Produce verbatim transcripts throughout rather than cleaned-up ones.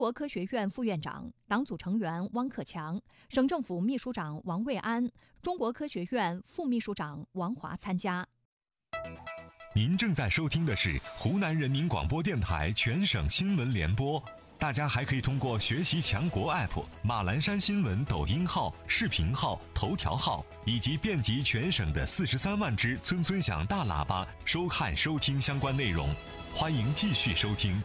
国科学院副院长、党组成员汪克强、省政府秘书长王卫安、中国科学院副秘书长王华参加。 您正在收听的是湖南人民广播电台全省新闻联播。大家还可以通过学习强国 App、马栏山新闻抖音号、视频号、头条号以及遍及全省的四十三万只村村响大喇叭收看收听相关内容。欢迎继续收听。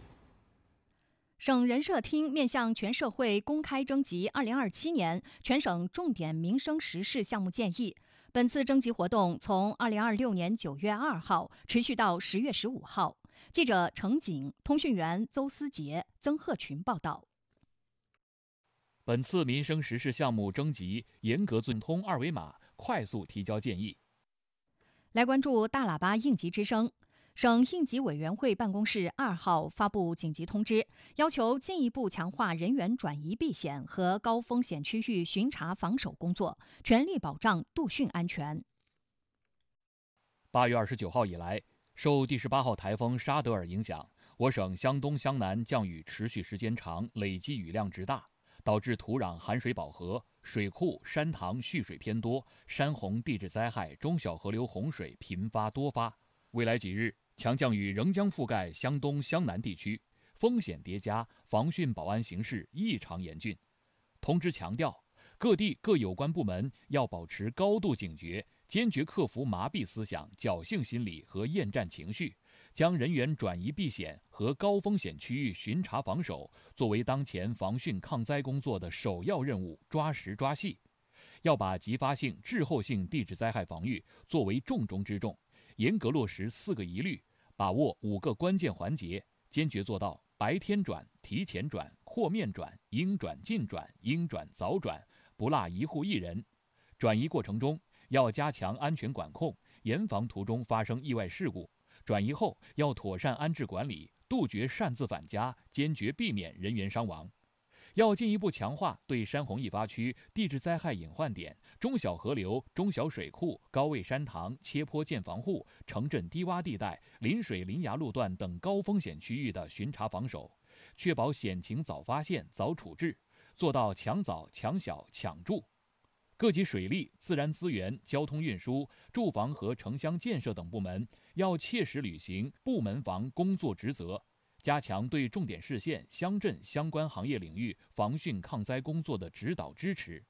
省人社厅面向全社会公开征集二零二七年全省重点民生实事项目建议。本次征集活动从二零二六年九月二号持续到十月十五号。记者程景、通讯员邹思杰、曾鹤群报道。 本次民生实事项目征集严格遵通二维码，快速提交建议。 来关注大喇叭应急之声。省应急委员会办公室二号发布紧急通知，要求进一步强化人员转移避险和高风险区域巡查防守工作，全力保障度汛安全。 八月二十九号以来，受第十八号台风沙德尔影响，我省湘东、湘南降雨持续时间长，累积雨量值大，导致土壤含水饱和，水库、山塘蓄水偏多，山洪地质灾害、中小河流洪水频发多发。未来几日，强降雨仍将覆盖湘东、湘南地区，风险叠加，防汛保安形势异常严峻。通知强调，各地各有关部门要保持高度警觉，坚决克服麻痹思想、侥幸心理和厌战情绪，将人员转移避险和高风险区域巡查防守作为当前防汛抗灾工作的首要任务，抓实抓细。要把急发性、滞后性地质灾害防御作为重中之重，严格落实四个一律，把握五个关键环节，坚决做到白天转、提前转、扩面转、应转尽转、应转早转，不落一户一人。转移过程中要加强安全管控，严防途中发生意外事故。转移后要妥善安置管理，杜绝擅自返家，坚决避免人员伤亡。要进一步强化对山洪易发区、地质灾害隐患点、中小河流、中小水库、高位山塘、切坡建房户、城镇低洼地带、临水临崖路段等高风险区域的巡查防守，确保险情早发现、早处置，做到强早、强小、强助。各级水利、自然资源、交通运输、住房和城乡建设等部门要切实履行部门防工作职责，加强对重点市县、乡镇相关行业领域防汛抗灾工作的指导支持。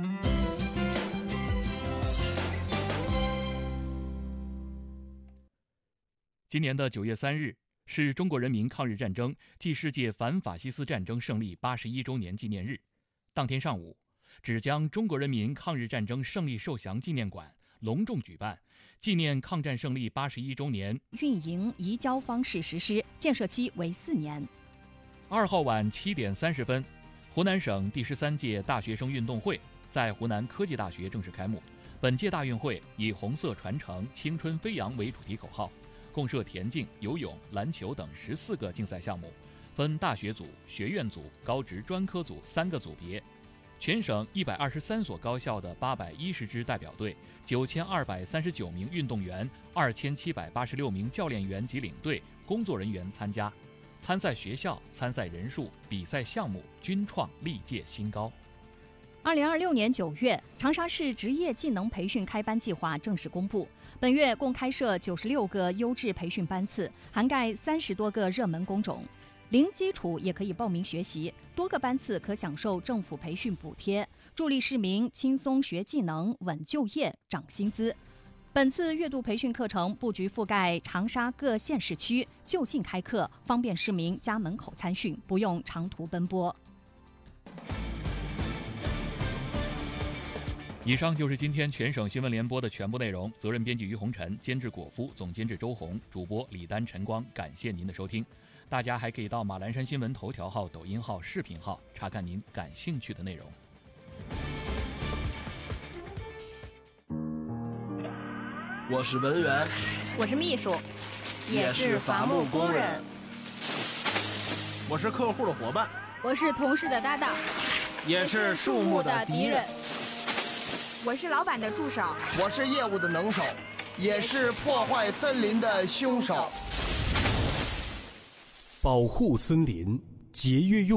今年的九月三日是中国人民抗日战争暨世界反法西斯战争胜利八十一周年纪念日。当天上午，芷江中国人民抗日战争胜利受降纪念馆隆重举办纪念抗战胜利八十一周年运营移交方式实施，建设期为四年。 二号晚七点三十分，湖南省第十三届大学生运动会在湖南科技大学正式开幕。本届大运会以红色传承、青春飞扬为主题口号，共设田径、游泳、篮球等十四个竞赛项目，分大学组、学院组、高职专科组三个组别。全省一百二十三所高校的八百一十支代表队、九千二百三十九名运动员、二千七百八十六名教练员及领队工作人员参加。参赛学校、参赛人数、比赛项目均创历届新高。 二零二六年九月，长沙市职业技能培训开班计划正式公布。本月共开设九十六个优质培训班次，涵盖三十多个热门工种。零基础也可以报名学习，多个班次可享受政府培训补贴，助力市民轻松学技能、稳就业、涨薪资。本次月度培训课程布局覆盖长沙各县市区，就近开课，方便市民家门口参训，不用长途奔波。 以上就是今天全省新闻联播的全部内容。责任编辑于红尘，监制果夫，总监制周红，主播李丹、陈光。感谢您的收听。大家还可以到马栏山新闻头条号、抖音号、视频号查看您感兴趣的内容。 我是文员， 我是秘书，也是伐木工人。 我是客户的伙伴， 我是同事的搭档， 也是树木的敌人。 我是老板的助手， 我是业务的能手，也是破坏森林的凶手。 保护森林， 节约用。